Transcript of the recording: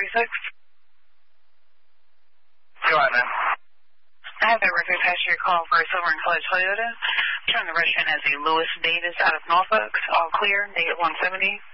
46. Go on, man. I have a record past your call for a silver and color Toyota. Showing the restaurant as a Lewis Davis out of Norfolk. All clear, negative 170.